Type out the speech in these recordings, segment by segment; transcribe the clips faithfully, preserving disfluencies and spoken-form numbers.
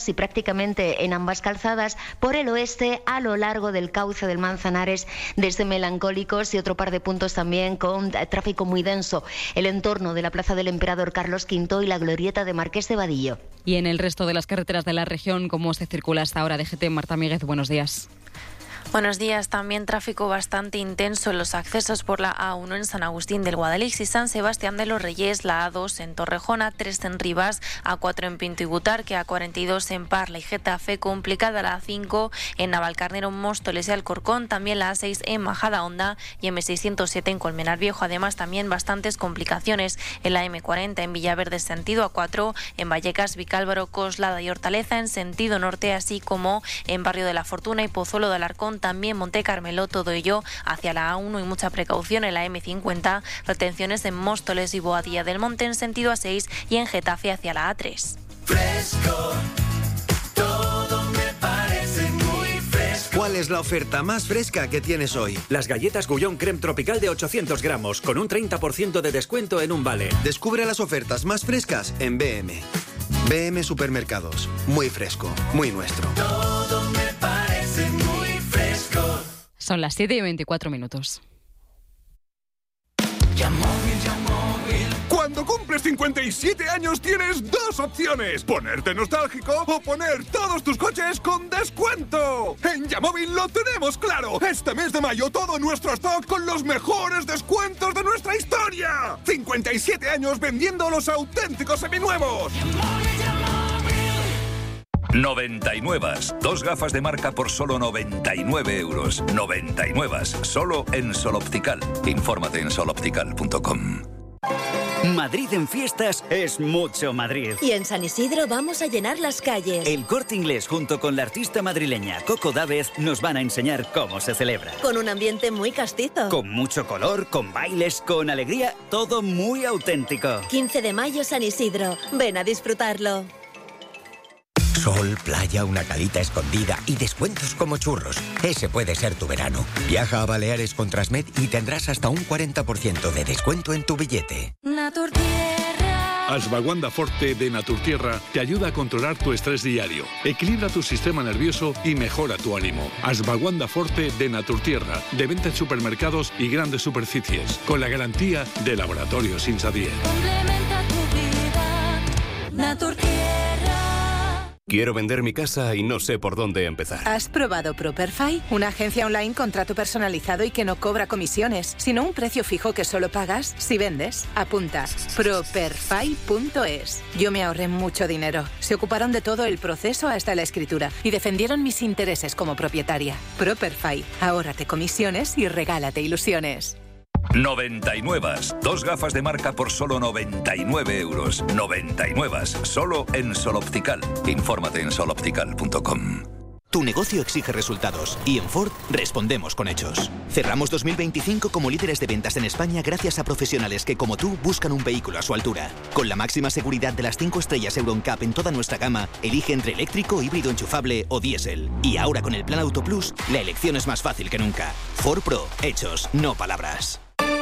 y prácticamente en ambas calzadas, por el oeste a lo largo del cauce del Manzanares desde Melancólicos, y otro par de puntos también con tráfico muy denso, el entorno de la Plaza del Emperador Carlos quinto y la glorieta de Marqués de Vadillo. Y en el resto de las carreteras de la región, ¿cómo se circula hasta ahora? D G T, Marta Míguez, buenos días. Buenos días. También tráfico bastante intenso en los accesos por la A uno en San Agustín del Guadalix y San Sebastián de los Reyes, la A dos en Torrejón, A tres en Rivas, A cuatro en Pinto y Butarque, A cuarenta y dos en Parla y Getafe, complicada la A cinco en Navalcarnero, Móstoles y Alcorcón, también la A seis en Majadahonda y M seiscientos siete en Colmenar Viejo. Además, también bastantes complicaciones en la M cuarenta en Villaverde sentido A cuatro, en Vallecas, Vicálvaro, Coslada y Hortaleza en sentido norte, así como en Barrio de la Fortuna y Pozuelo de Alarcón, también Monte Carmelo, todo ello hacia la A uno y mucha precaución en la M cincuenta, retenciones en Móstoles y Boadilla del Monte en sentido A seis y en Getafe hacia la A tres. Fresco, todo me parece muy fresco. ¿Cuál es la oferta más fresca que tienes hoy? Las galletas Gullón Creme Tropical de ochocientos gramos, con un treinta por ciento de descuento en un vale. Descubre las ofertas más frescas en B M. B M Supermercados. Muy fresco, muy nuestro. Todo me parece muy fresco. Son las siete y veinticuatro minutos. Yamóvil, Yamóvil. Cuando cumples cincuenta y siete años tienes dos opciones: ponerte nostálgico o poner todos tus coches con descuento. En Yamóvil lo tenemos claro. Este mes de mayo todo nuestro stock con los mejores descuentos de nuestra historia. cincuenta y siete años vendiendo los auténticos seminuevos. noventa y nueve. Dos gafas de marca por solo noventa y nueve euros. noventa y nueve. Solo en Sol Optical. Infórmate en sol optical punto com. Madrid en fiestas es mucho Madrid. Y en San Isidro vamos a llenar las calles. El Corte Inglés junto con la artista madrileña Coco Dávez nos van a enseñar cómo se celebra. Con un ambiente muy castizo. Con mucho color, con bailes, con alegría, todo muy auténtico. quince de mayo San Isidro. Ven a disfrutarlo. Sol, playa, una calita escondida y descuentos como churros. Ese puede ser tu verano. Viaja a Baleares con Transmed y tendrás hasta un cuarenta por ciento de descuento en tu billete. Naturtierra. Ashwagandha Forte de Naturtierra te ayuda a controlar tu estrés diario, equilibra tu sistema nervioso y mejora tu ánimo. Ashwagandha Forte de Naturtierra, de venta en supermercados y grandes superficies, con la garantía de Laboratorios Insadier. Complementa tu vida. Naturtierra. Quiero vender mi casa y no sé por dónde empezar. ¿Has probado Properfy? Una agencia online con trato personalizado y que no cobra comisiones, sino un precio fijo que solo pagas si vendes. Apunta. Properfy punto es. Yo me ahorré mucho dinero. Se ocuparon de todo el proceso hasta la escritura y defendieron mis intereses como propietaria. Properfy. Ahórrate comisiones y regálate ilusiones. noventa y nueve. Dos gafas de marca por solo noventa y nueve euros. noventa y nueve. Solo en Sol Optical. Infórmate en sol optical punto com. Tu negocio exige resultados y en Ford respondemos con hechos. Cerramos dos mil veinticinco como líderes de ventas en España gracias a profesionales que, como tú, buscan un vehículo a su altura. Con la máxima seguridad de las cinco estrellas Euro N C A P en toda nuestra gama, elige entre eléctrico, híbrido enchufable o diésel. Y ahora con el Plan Auto Plus, la elección es más fácil que nunca. Ford Pro, hechos, no palabras.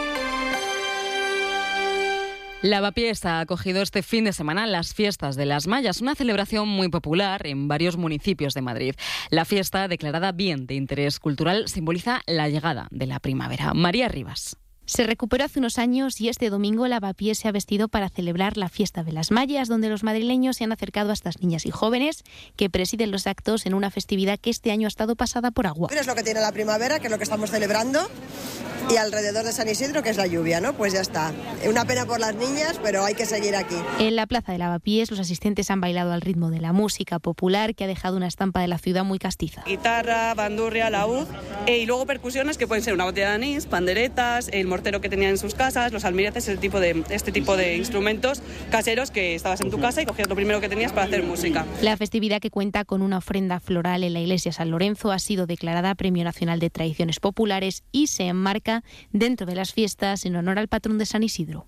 Lavapiés ha acogido este fin de semana las Fiestas de las Mayas, una celebración muy popular en varios municipios de Madrid. La fiesta, declarada bien de interés cultural, simboliza la llegada de la primavera. María Rivas. Se recuperó hace unos años y este domingo Lavapiés se ha vestido para celebrar la Fiesta de las Mayas, donde los madrileños se han acercado a estas niñas y jóvenes que presiden los actos en una festividad que este año ha estado pasada por agua. Es lo que tiene la primavera, que es lo que estamos celebrando, y alrededor de San Isidro, que es la lluvia, ¿no? Pues ya está. Una pena por las niñas, pero hay que seguir aquí. En la plaza de Lavapiés, los asistentes han bailado al ritmo de la música popular, que ha dejado una estampa de la ciudad muy castiza. Guitarra, bandurria, laúd, eh, y luego percusiones que pueden ser una botella de anís, panderetas, el mortero que tenían en sus casas, los almireces, el tipo de, este tipo de instrumentos caseros que estabas en tu casa y cogías lo primero que tenías para hacer música. La festividad, que cuenta con una ofrenda floral en la iglesia San Lorenzo, ha sido declarada Premio Nacional de Tradiciones Populares y se enmarca dentro de las fiestas en honor al patrón de San Isidro.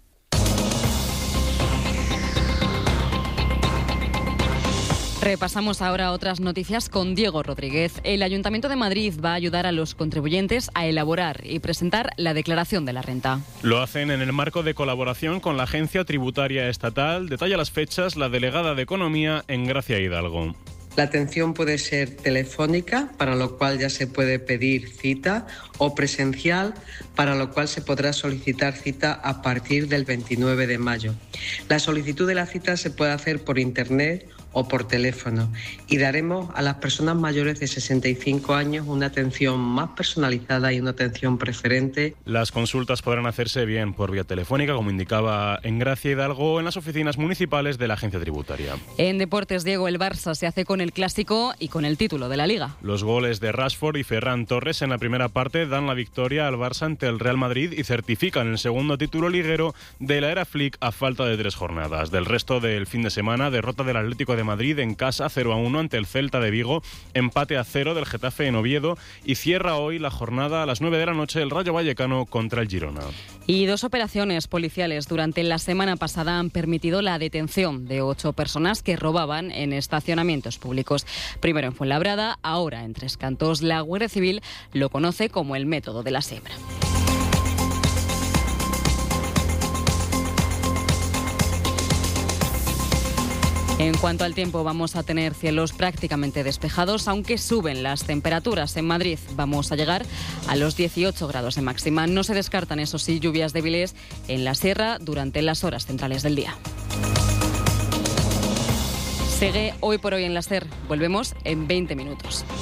Repasamos ahora otras noticias con Diego Rodríguez. El Ayuntamiento de Madrid va a ayudar a los contribuyentes a elaborar y presentar la declaración de la renta. Lo hacen en el marco de colaboración con la Agencia Tributaria Estatal. Detalla las fechas la delegada de Economía en Gracia Hidalgo. La atención puede ser telefónica, para lo cual ya se puede pedir cita, o presencial, para lo cual se podrá solicitar cita a partir del veintinueve de mayo. La solicitud de la cita se puede hacer por internet o por teléfono y daremos a las personas mayores de sesenta y cinco años una atención más personalizada y una atención preferente. Las consultas podrán hacerse bien por vía telefónica, como indicaba en Gracia Hidalgo, o en las oficinas municipales de la agencia tributaria. En deportes, Diego, el Barça se hace con el clásico y con el título de la Liga. Los goles de Rashford y Ferran Torres en la primera parte dan la victoria al Barça ante el Real Madrid y certifican el segundo título liguero de la era Flick a falta de tres jornadas. Del resto del fin de semana, derrota del Atlético de Madrid en casa cero a uno ante el Celta de Vigo, empate a cero del Getafe en Oviedo y cierra hoy la jornada a las nueve de la noche el Rayo Vallecano contra el Girona. Y dos operaciones policiales durante la semana pasada han permitido la detención de ocho personas que robaban en estacionamientos públicos. Primero en Fuenlabrada, ahora en Tres Cantos. La Guardia Civil lo conoce como el método de la siembra. En cuanto al tiempo, vamos a tener cielos prácticamente despejados, aunque suben las temperaturas. En Madrid vamos a llegar a los dieciocho grados de máxima. No se descartan, eso sí, lluvias débiles en la sierra durante las horas centrales del día. Sigue Hoy por Hoy en la SER. Volvemos en veinte minutos.